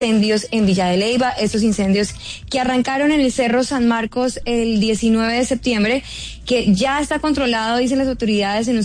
incendios en Villa de Leyva, estos incendios que arrancaron en el Cerro San Marcos el 19 de septiembre, que ya está controlado, dicen las autoridades, en un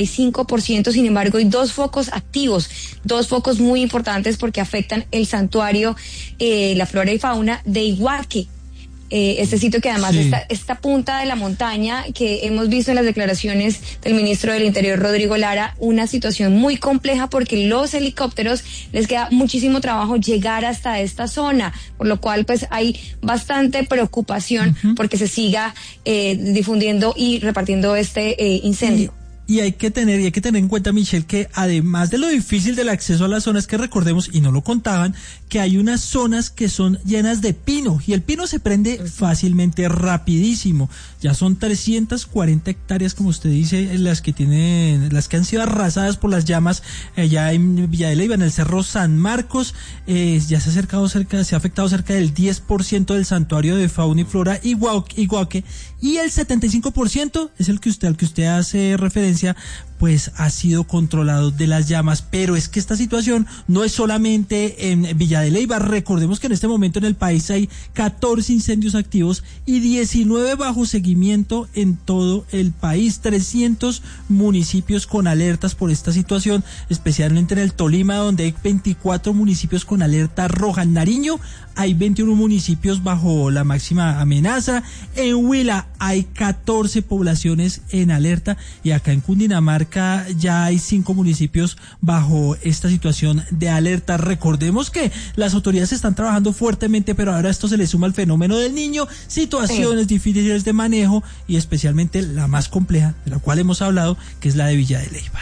75%, sin embargo hay dos focos activos, dos focos muy importantes porque afectan el santuario, la flora y fauna de Iguaque. Este sitio que además está esta punta de la montaña que hemos visto en las declaraciones del ministro del Interior, Rodrigo Lara, una situación muy compleja porque los helicópteros les queda muchísimo trabajo llegar hasta esta zona, por lo cual pues hay bastante preocupación porque se siga difundiendo y repartiendo este incendio. Y hay que tener en cuenta, Michelle, que además de lo difícil del acceso a las zonas, que recordemos, y no lo contaban, que hay unas zonas que son llenas de pino, y el pino se prende fácilmente, rapidísimo. Ya son 340 hectáreas, como usted dice, las que han sido arrasadas por las llamas, ya en Villa de Leyva, en el Cerro San Marcos. Ya se ha afectado cerca del 10% del santuario de fauna y flora Iguaque, y el 75% es al que usted hace referencia, pues ha sido controlado de las llamas. Pero es que esta situación no es solamente en Villa de Leyva. Recordemos que en este momento en el país hay 14 incendios activos y 19 bajo seguimiento en todo el país. 300 municipios con alertas por esta situación, especialmente en el Tolima, donde hay 24 municipios con alerta roja. En Nariño hay 21 municipios bajo la máxima amenaza. En Huila hay 14 poblaciones en alerta, y acá en Cundinamarca ya hay 5 municipios bajo esta situación de alerta. Recordemos que las autoridades están trabajando fuertemente, pero ahora esto se le suma al fenómeno del Niño, situaciones difíciles de manejo, y especialmente la más compleja, de la cual hemos hablado, que es la de Villa de Leyva.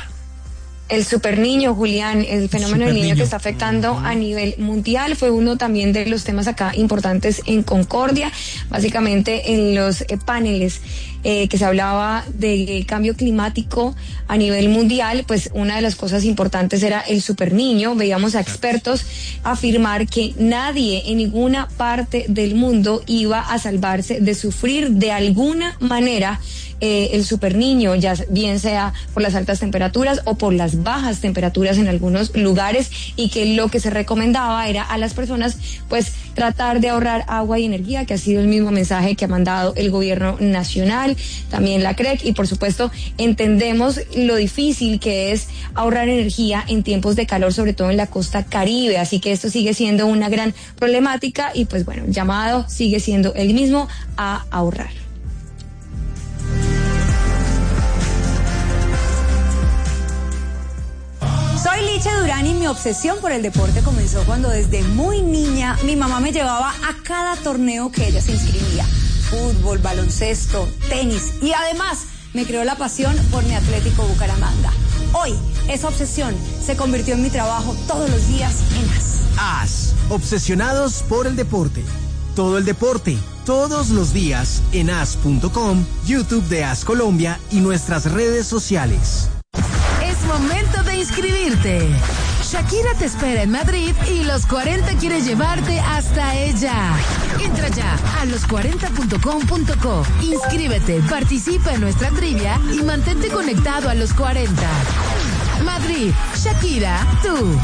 El superniño, Julián, el fenómeno del niño que está afectando a nivel mundial, fue uno también de los temas acá importantes en Concordia, básicamente en los paneles que se hablaba de cambio climático a nivel mundial. Pues una de las cosas importantes era el superniño. Veíamos a expertos afirmar que nadie en ninguna parte del mundo iba a salvarse de sufrir de alguna manera el superniño, ya bien sea por las altas temperaturas o por las bajas temperaturas en algunos lugares, y que lo que se recomendaba era a las personas pues tratar de ahorrar agua y energía, que ha sido el mismo mensaje que ha mandado el gobierno nacional, también la CREC, y por supuesto entendemos lo difícil que es ahorrar energía en tiempos de calor, sobre todo en la costa Caribe, así que esto sigue siendo una gran problemática, y pues bueno, el llamado sigue siendo el mismo, a ahorrar. Soy Liche Durán y mi obsesión por el deporte comenzó cuando desde muy niña mi mamá me llevaba a cada torneo que ella se inscribía. Fútbol, baloncesto, tenis, y además me creó la pasión por mi Atlético Bucaramanga. Hoy esa obsesión se convirtió en mi trabajo todos los días en AS. AS, obsesionados por el deporte. Todo el deporte, todos los días en as.com, YouTube de AS Colombia y nuestras redes sociales. Momento de inscribirte. Shakira te espera en Madrid y Los 40 quiere llevarte hasta ella. Entra ya a los40.com.co. Inscríbete, participa en nuestra trivia y mantente conectado a Los 40. Madrid, Shakira, tú.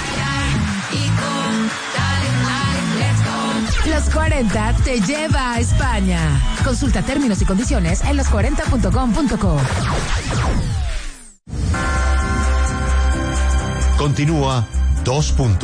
Los 40 te lleva a España. Consulta términos y condiciones en los40.com.co. Continúa 2 puntos.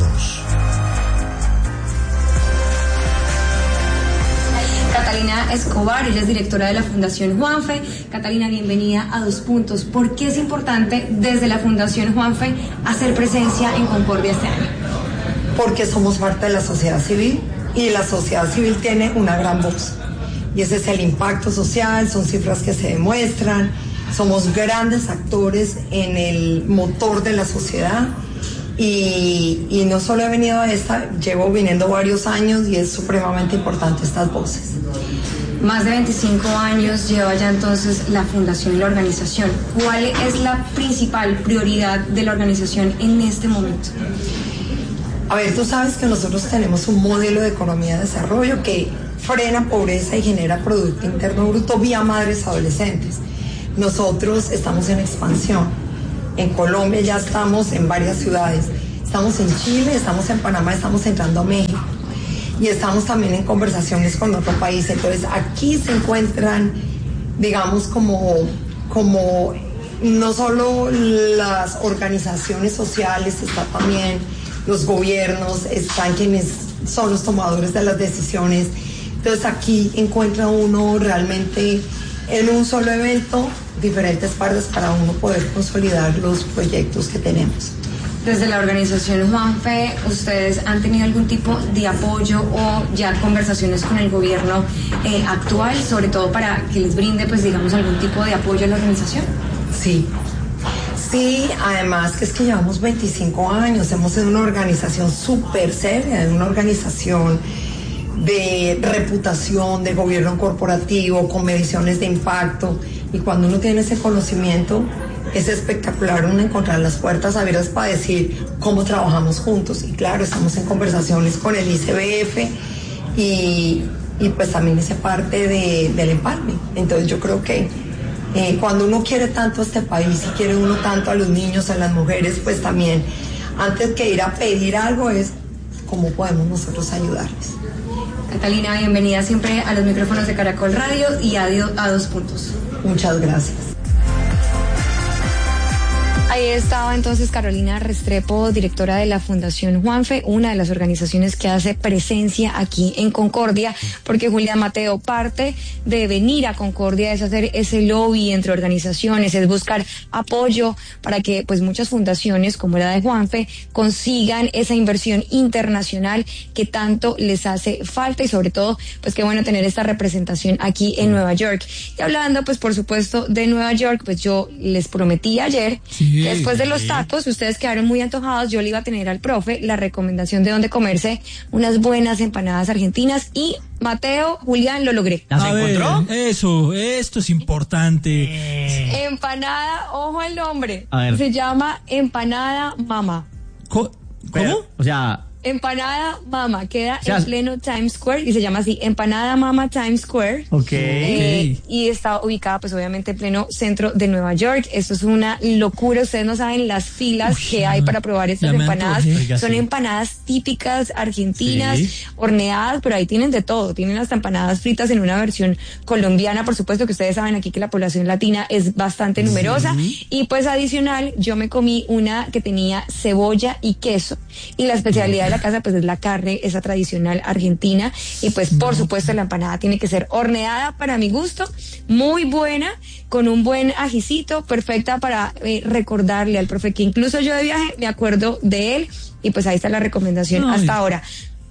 Catalina Escobar, ella es directora de la Fundación Juanfe. Catalina, bienvenida a 2 puntos. ¿Por qué es importante desde la Fundación Juanfe hacer presencia en Concordia este año? Porque somos parte de la sociedad civil, y la sociedad civil tiene una gran voz. Y ese es el impacto social, son cifras que se demuestran, somos grandes actores en el motor de la sociedad. Y no solo he venido a esta, llevo viniendo varios años, y es supremamente importante estas voces. Más de 25 años lleva ya entonces la fundación y la organización. ¿Cuál es la principal prioridad de la organización en este momento? A ver, tú sabes que nosotros tenemos un modelo de economía de desarrollo que frena pobreza y genera Producto Interno Bruto vía madres adolescentes. Nosotros estamos en expansión. En Colombia ya estamos en varias ciudades. Estamos en Chile, estamos en Panamá, estamos entrando a México y estamos también en conversaciones con otro país. Entonces aquí se encuentran, digamos, como no solo las organizaciones sociales, está también los gobiernos, están quienes son los tomadores de las decisiones. Entonces aquí encuentra uno realmente en un solo evento diferentes partes para uno poder consolidar los proyectos que tenemos. Desde la organización Juanfe, ¿ustedes han tenido algún tipo de apoyo o ya conversaciones con el gobierno actual, sobre todo para que les brinde, pues digamos, algún tipo de apoyo a la organización? Sí, además que es que llevamos 25 años, hemos sido una organización súper seria, una organización de reputación, de gobierno corporativo, con mediciones de impacto, y cuando uno tiene ese conocimiento, es espectacular uno encontrar las puertas abiertas para decir cómo trabajamos juntos. Y claro, estamos en conversaciones con el ICBF y pues también hace parte del empalme. Entonces yo creo que cuando uno quiere tanto a este país y quiere uno tanto a los niños, a las mujeres, pues también antes que ir a pedir algo es cómo podemos nosotros ayudarles. Catalina, bienvenida siempre a los micrófonos de Caracol Radio y a 2 puntos. Muchas gracias. Ahí estaba entonces Carolina Restrepo, directora de la Fundación Juanfe, una de las organizaciones que hace presencia aquí en Concordia, porque Julián Mateo, parte de venir a Concordia es hacer ese lobby entre organizaciones, es buscar apoyo para que pues muchas fundaciones como la de Juanfe consigan esa inversión internacional que tanto les hace falta, y sobre todo pues qué bueno tener esta representación aquí en Nueva York. Y hablando pues por supuesto de Nueva York, pues yo les prometí ayer que después de los tacos, ustedes quedaron muy antojados, yo le iba a tener al profe la recomendación de dónde comerse unas buenas empanadas argentinas, y Mateo, Julián, lo logré. ¿Las encontró? Esto es importante. Empanada, ojo al nombre, se llama Empanada Mama. ¿Cómo? O sea... Empanada Mama, queda en pleno Times Square y se llama así, Empanada Mama Times Square. Y está ubicada pues obviamente en pleno centro de Nueva York. Esto es una locura, ustedes no saben las filas que hay para probar estas empanadas. Son empanadas típicas argentinas, horneadas, pero ahí tienen de todo, tienen hasta empanadas fritas en una versión colombiana, por supuesto que ustedes saben aquí que la población latina es bastante numerosa, y pues adicional yo me comí una que tenía cebolla y queso, y la especialidad de la casa pues es la carne, esa tradicional argentina, y pues por supuesto la empanada tiene que ser horneada para mi gusto, muy buena, con un buen ajicito, perfecta para recordarle al profe que incluso yo de viaje me acuerdo de él, y pues ahí está la recomendación hasta ahora.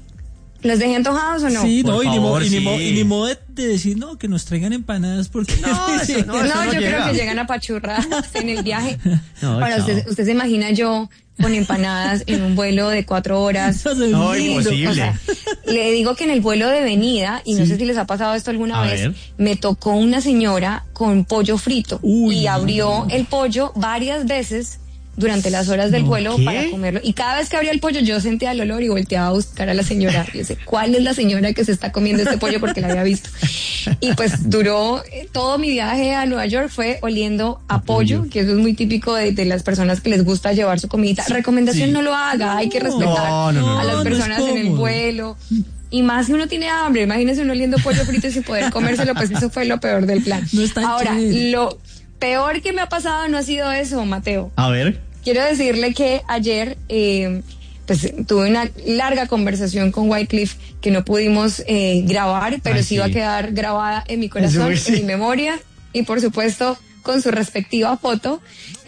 ¿Los dejé antojados o no? Sí, no, y ni modo de decir, no, que nos traigan empanadas, porque... No, yo creo que llegan apachurradas en el viaje. Ahora, usted se imagina yo con empanadas en un vuelo de 4 horas. No, imposible. O sea, le digo que en el vuelo de venida, y no sé si les ha pasado esto alguna vez, me tocó una señora con pollo frito y abrió el pollo varias veces durante las horas del vuelo para comerlo, y cada vez que abría el pollo yo sentía el olor y volteaba a buscar a la señora y decía, ¿cuál es la señora que se está comiendo este pollo? Porque la había visto. Y pues duró todo mi viaje a Nueva York fue oliendo a pollo, que eso es muy típico de las personas que les gusta llevar su comidita. Recomendación, no lo haga, hay que respetar a las personas en el vuelo. Y más si uno tiene hambre, imagínese uno oliendo pollo frito sin poder comérselo, pues eso fue lo peor del plan. Ahora, lo peor que me ha pasado no ha sido eso, Mateo. A ver. Quiero decirle que ayer pues tuve una larga conversación con Wycliffe que no pudimos grabar, pero sí va a quedar grabada en mi corazón, en mi memoria, y por supuesto con su respectiva foto.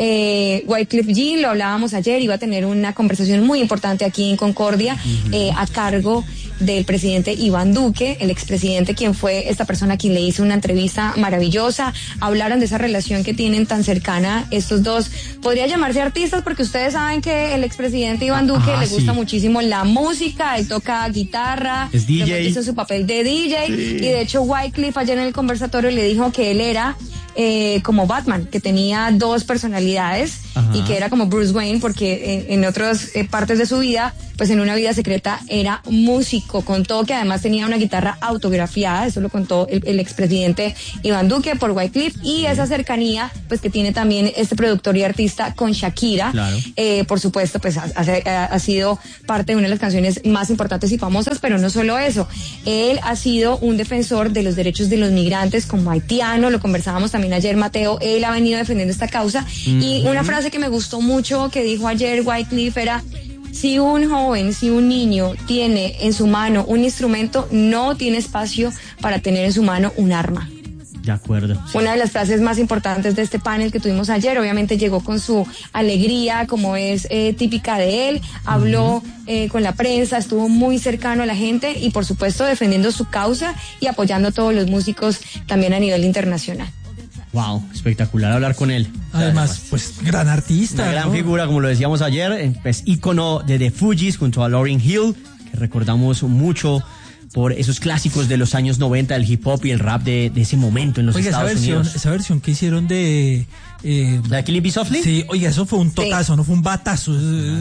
Wycliffe Jean, lo hablábamos ayer, iba a tener una conversación muy importante aquí en Concordia, a cargo del presidente Iván Duque, el expresidente, quien fue esta persona quien le hizo una entrevista maravillosa. Hablaron de esa relación que tienen tan cercana estos dos. Podría llamarse artistas, porque ustedes saben que el expresidente Iván Duque le gusta muchísimo la música, él toca guitarra, es DJ, hizo su papel de DJ, y de hecho Wycliffe ayer en el conversatorio le dijo que él era como Batman, que tenía dos personalidades. Ajá. Y que era como Bruce Wayne, porque en otras partes de su vida, pues en una vida secreta era músico. Contó que además tenía una guitarra autografiada, eso lo contó el expresidente Iván Duque por Wycliffe, y esa cercanía pues que tiene también este productor y artista con Shakira. Claro. Por supuesto, pues ha sido parte de una de las canciones más importantes y famosas, pero no solo eso, él ha sido un defensor de los derechos de los migrantes como haitiano, lo conversábamos también ayer, Mateo, él ha venido defendiendo esta causa. Y una frase que me gustó mucho que dijo ayer Wycliffe era: si un joven, si un niño tiene en su mano un instrumento, no tiene espacio para tener en su mano un arma. De acuerdo. Una de las frases más importantes de este panel que tuvimos ayer, obviamente llegó con su alegría, como es típica de él, habló con la prensa, estuvo muy cercano a la gente y por supuesto defendiendo su causa y apoyando a todos los músicos también a nivel internacional. Wow, espectacular hablar con él. Además, pues gran artista. Una gran figura, como lo decíamos ayer, pues ícono de The Fugees junto a Lauryn Hill, que recordamos mucho por esos clásicos de los años 90 del hip hop y el rap de ese momento en los Estados Unidos. Esa versión que hicieron de... ¿La Killing Me Softly? Sí, oiga, eso fue un totazo, no fue un batazo.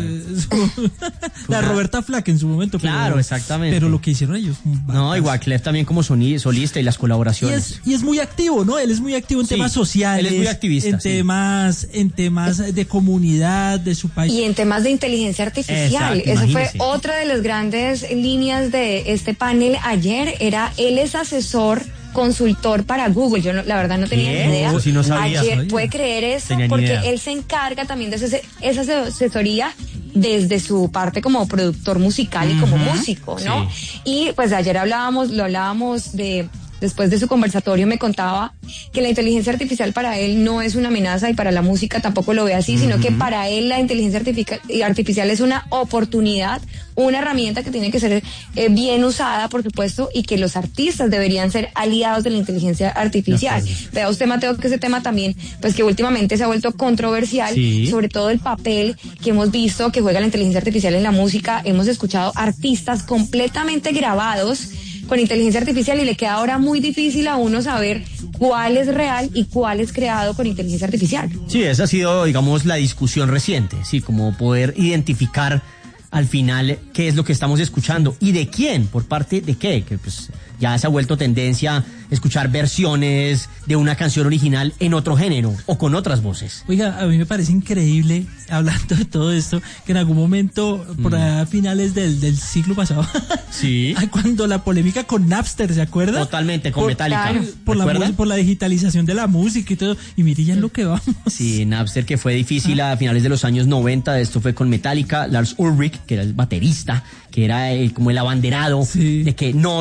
La Roberta Flack en su momento. Claro, exactamente. Pero lo que hicieron ellos. No, y Wyclef también como solista y las colaboraciones. Y es muy activo, ¿no? Él es muy activo en temas sociales. Él es muy activista. En temas de comunidad de su país. Y en temas de inteligencia artificial. Exacto, esa imagínese. fue otra de las grandes líneas de este panel ayer. Él es asesor, consultor para Google. Yo la verdad no tenía ni idea. Si no sabía. Ayer puede creer eso porque él se encarga también de esa asesoría desde su parte como productor musical y como músico, ¿no? Sí. Y pues ayer lo hablábamos después de su conversatorio me contaba que la inteligencia artificial para él no es una amenaza y para la música tampoco lo ve así, sino que para él la inteligencia artificial es una oportunidad, una herramienta que tiene que ser bien usada, por supuesto, y que los artistas deberían ser aliados de la inteligencia artificial. Vea usted, Mateo, que ese tema también, pues que últimamente se ha vuelto controversial, sobre todo el papel que hemos visto que juega la inteligencia artificial en la música. Hemos escuchado artistas completamente grabados con inteligencia artificial y le queda ahora muy difícil a uno saber cuál es real y cuál es creado con inteligencia artificial. Sí, esa ha sido, digamos, la discusión reciente, sí, como poder identificar al final qué es lo que estamos escuchando y de quién, por parte de qué, que pues ya se ha vuelto tendencia escuchar versiones de una canción original en otro género o con otras voces. Oiga, a mí me parece increíble, hablando de todo esto, que en algún momento, por a finales del siglo pasado, sí, cuando la polémica con Napster, ¿se acuerda? Totalmente, con Metallica. Por la digitalización de la música y todo, y mire ya en lo que vamos. Sí, Napster, que fue difícil a finales de los años 90, esto fue con Metallica. Lars Ulrich, que era el baterista, que era como el abanderado de que no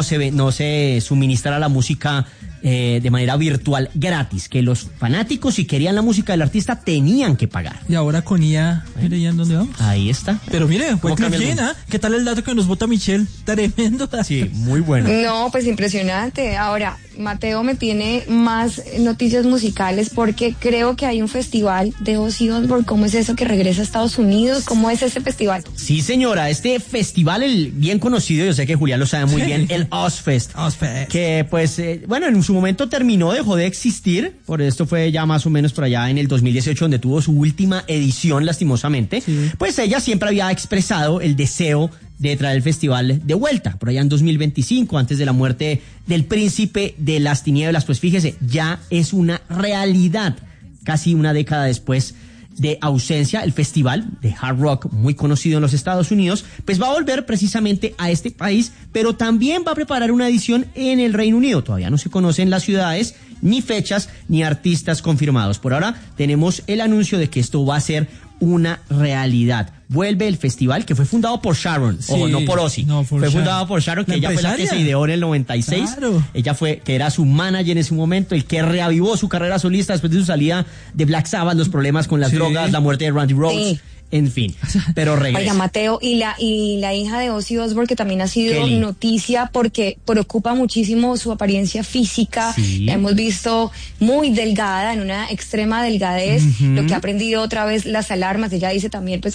se suministrara la música de manera virtual gratis, que los fanáticos, si querían la música del artista, tenían que pagar. Y ahora con IA, mire ya en dónde vamos. Ahí está. Pero mire, fue bien, ¿eh? ¿Qué tal el dato que nos bota Michelle? Tremendo. Sí, muy bueno. No, pues impresionante. Ahora, Mateo me tiene más noticias musicales porque creo que hay un festival de Ozzy Osbourne. ¿Cómo es eso que regresa a Estados Unidos? ¿Cómo es ese festival? Sí, señora, este festival, el bien conocido, yo sé que Julián lo sabe muy bien, el Ozzfest. Que pues, bueno, en su momento dejó de existir, por esto fue ya más o menos por allá en el 2018 donde tuvo su última edición, lastimosamente. Pues ella siempre había expresado el deseo de traer el festival de vuelta, por allá en 2025, antes de la muerte del príncipe de las tinieblas. Pues fíjese, ya es una realidad, casi una década después de ausencia. El festival de hard rock muy conocido en los Estados Unidos, pues va a volver precisamente a este país, pero también va a preparar una edición en el Reino Unido. Todavía no se conocen las ciudades, ni fechas, ni artistas confirmados. Por ahora tenemos el anuncio de que esto va a ser una realidad. Vuelve el festival que fue fundado por Sharon, no por Ozzy. Fue fundado por Sharon, que ella fue la que se ideó en el 96. Claro. Ella fue, que era su manager en ese momento, el que reavivó su carrera solista después de su salida de Black Sabbath, los problemas con las drogas, la muerte de Randy Rhoads. En fin, pero regresa. Oiga, Mateo, y la hija de Ozzy Osbourne, que también ha sido noticia porque preocupa muchísimo su apariencia física. La hemos visto muy delgada, en una extrema delgadez, lo que ha aprendido otra vez las alarmas. Ella dice también pues que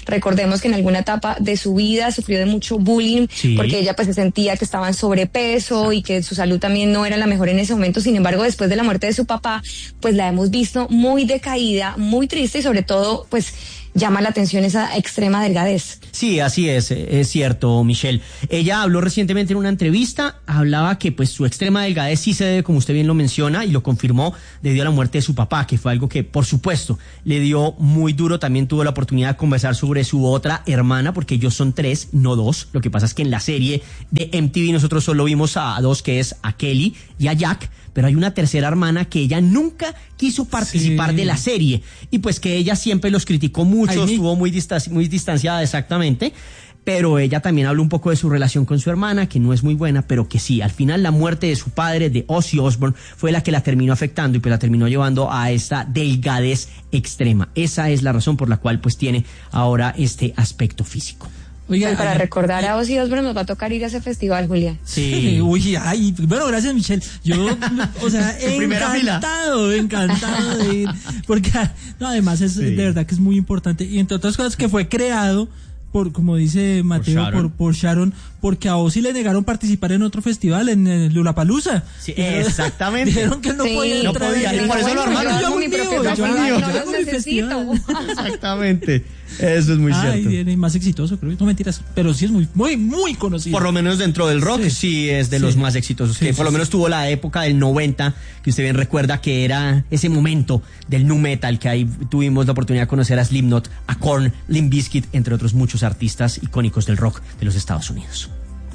Recordemos que en alguna etapa de su vida sufrió de mucho bullying, porque ella pues se sentía que estaba en sobrepeso y que su salud también no era la mejor en ese momento. Sin embargo, después de la muerte de su papá, pues la hemos visto muy decaída, muy triste y sobre todo pues llama la atención esa extrema delgadez. Sí, así es cierto, Michelle. Ella habló recientemente en una entrevista, hablaba que pues su extrema delgadez sí se debe, como usted bien lo menciona, y lo confirmó debido a la muerte de su papá, que fue algo que, por supuesto, le dio muy duro. También tuvo la oportunidad de conversar sobre su otra hermana, porque ellos son 3, no 2. Lo que pasa es que en la serie de MTV nosotros solo vimos a 2, que es a Kelly y a Jack, pero hay una tercera hermana que ella nunca quiso participar de la serie, y pues que ella siempre los criticó mucho, estuvo muy distanciada, exactamente, pero ella también habló un poco de su relación con su hermana, que no es muy buena, pero que sí, al final la muerte de su padre, de Ozzy Osbourne, fue la que la terminó afectando y pues la terminó llevando a esta delgadez extrema. Esa es la razón por la cual pues tiene ahora este aspecto físico. Oiga, para recordar a Ozzy Osbourne nos va a tocar ir a ese festival, Julián. Sí. Uy, ay, bueno, gracias, Michelle. Yo, o sea, encantado de ir, porque no, además es de verdad que es muy importante, y entre otras cosas que fue creado por, como dice Mateo, por Sharon, porque a Ozzy le negaron participar en otro festival, en el Lollapalooza. Sí, exactamente. Dijeron que él no podía entrar. Y por eso lo armaron. Yo los necesito. Exactamente. Eso es muy cierto. Y más exitoso, creo. No, mentiras, pero sí es muy conocido. Por lo menos dentro del rock, sí es de los más exitosos. Que por lo menos tuvo la época del 90, que usted bien recuerda que era ese momento del nu metal, que ahí tuvimos la oportunidad de conocer a Slipknot, a Korn, Limp Bizkit, entre otros muchos artistas icónicos del rock de los Estados Unidos.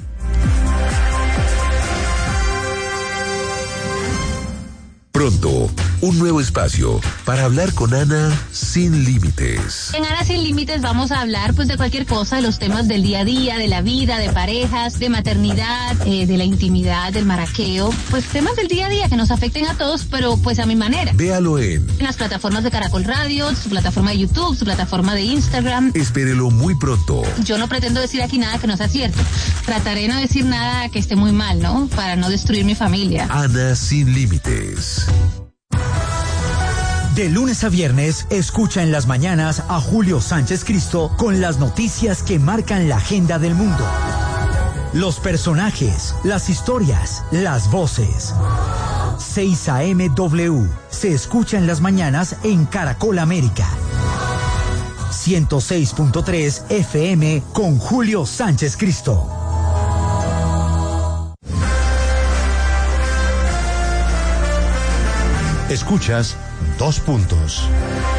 Pronto, un nuevo espacio para hablar con Ana sin límites. En Ana sin límites vamos a hablar pues de cualquier cosa, de los temas del día a día, de la vida, de parejas, de maternidad, de la intimidad, del maraqueo, pues temas del día a día que nos afecten a todos, pero pues a mi manera. Véalo en las plataformas de Caracol Radio, su plataforma de YouTube, su plataforma de Instagram. Espérelo muy pronto. Yo no pretendo decir aquí nada que no sea cierto. Trataré de no decir nada que esté muy mal, ¿no? Para no destruir mi familia. Ana sin límites. De lunes a viernes, escucha en las mañanas a Julio Sánchez Cristo con las noticias que marcan la agenda del mundo. Los personajes, las historias, las voces. 6 a.m. W se escucha en las mañanas en Caracol América. 106.3 FM con Julio Sánchez Cristo. Escuchas 2 puntos.